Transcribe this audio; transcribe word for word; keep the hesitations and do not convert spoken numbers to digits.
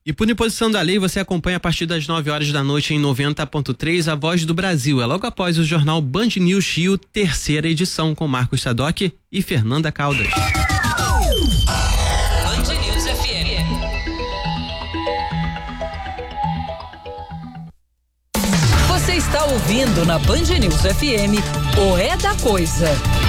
E por imposição da lei, você acompanha a partir das nove horas da noite em noventa ponto três a Voz do Brasil. É logo após o jornal Band News Rio, terceira edição, com Marcos Sadoc e Fernanda Caldas. Band News F M. Você está ouvindo na Band News F M o É da Coisa.